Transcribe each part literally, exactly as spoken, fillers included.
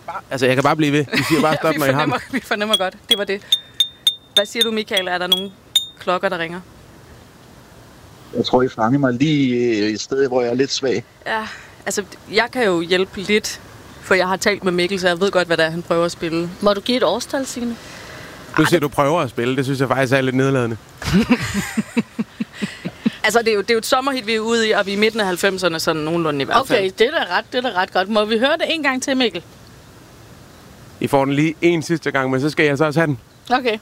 Bare, altså, jeg kan bare blive ved. Vi siger bare stop, ja, når I har den. Vi fornemmer godt. Det var det. Hvad siger du, Michael? Er der nogle klokker, der ringer? Jeg tror, I fanger mig lige et sted, hvor jeg er lidt svag. Ja, altså, jeg kan jo hjælpe lidt, for jeg har talt med Mikkel, så jeg ved godt, hvad det er, han prøver at spille. Må du give et årstal, Signe? Du siger, du prøver at spille. Det synes jeg faktisk er lidt nedladende. Altså, det er, jo, det er jo et sommerhit, vi er ude i, og vi er i midten af halvfemserne, sådan nogenlunde i hvert fald. Okay, det er da ret, det er da ret godt. Må vi høre det en gang til, Mikkel? I får den lige en sidste gang, men så skal jeg så også have den. Okay.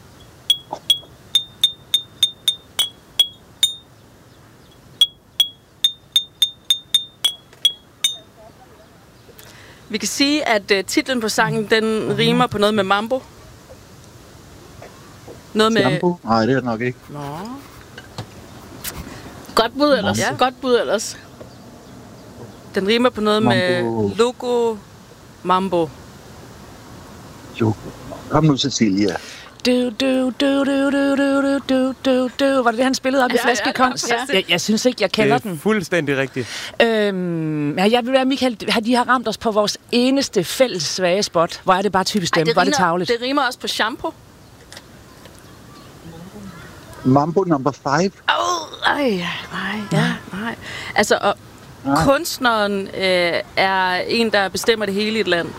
Vi kan sige, at uh, titlen på sangen, den rimer på noget med mambo. Noget med... Jambo? Nej, det er det nok ikke. Nå. Godt bud ellers. Ja. Godt bud ellers. Den rimer på noget Mambo. med logo mambo. Jo. Kom nu, Cecilia. Du, du, du, du, du, du, du, du, du. Var det det, han spillede op i Ja, ja, Flaskekonst? ja, ja. Jeg, jeg synes ikke, jeg kender Det er den. fuldstændig rigtigt. Øhm, ja, jeg vil være, Michael, de har ramt os på vores eneste fælles svage spot. Hvor er det bare typisk dem? Hvor er det tavligt? Det rimer også på shampoo. Mambo number five. Åh, oh, ej, nej, ja, nej. Altså, og Nej. kunstneren øh, er en, der bestemmer det hele i et land.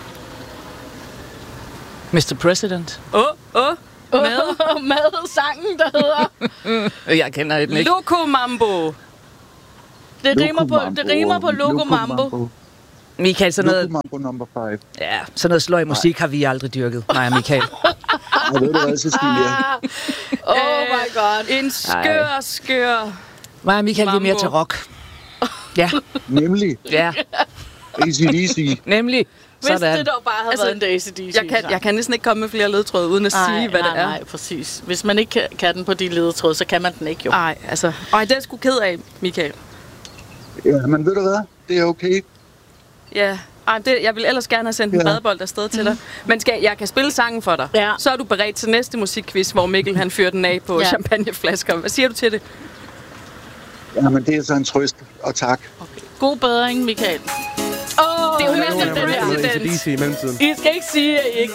mister President. Åh, åh, med Med, med sangen, der hedder... Jeg kender den ikke. Loco Mambo. Det rimer på, det rimer på Logo Mambo. Mambo. Michael, sådan Logo noget, Mambo number five. ja, sådan noget sløj musik har vi aldrig dyrket. Nej, Michael. Jeg ved du hvad, Cecilia? Oh my god. En skør, skør... Nej, Michael, vi er mere Mambo. til rock. Ja, Nemlig ja, A C D C. nemlig. Hvis Sådan. det dog bare havde Altså, været en A C D C. Jeg kan, jeg kan næsten ikke komme med flere ledtråde, uden at sige, hvad nej, det er. Nej, præcis. Hvis man ikke kan, kan den på de ledetråde, så kan man den ikke jo. Nej, altså... Ej, det er jeg sgu ked af, Michael. Ja, men ved du hvad? Det er okay. Ja. Ej, det, jeg vil ellers gerne have sendt en Ja. badebold afsted til dig. Men skal, jeg kan spille sangen for dig. Ja. Så er du beredt til næste musikquiz, hvor Mikkel han fyrer den af på Ja. champagneflasker. Hvad siger du til det? Jamen, det er så en trøst, og tak. God bedring, Michael. Åh, Det er jo Nu næsten er jeg den med her A C D tendens. C i mellemtiden. I skal ikke sige, at I ikke